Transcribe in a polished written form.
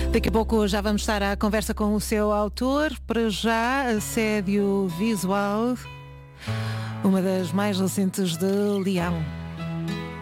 Daqui a pouco já vamos estar à conversa com o seu autor. Para já, Assédio Visual, uma das mais recentes de Leão.